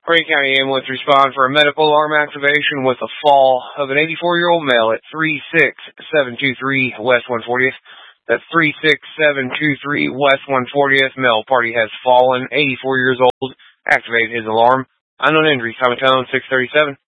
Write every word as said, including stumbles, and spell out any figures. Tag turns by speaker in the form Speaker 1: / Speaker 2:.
Speaker 1: Hardin County Ambulance respond for a medical alarm activation with a fall of an eighty-four-year-old male at three six seven two three West one fortieth. That's three six seven two three West one fortieth. Male party has fallen, eighty-four years old. Activate his alarm. Unknown injuries, common tone six thirty-seven.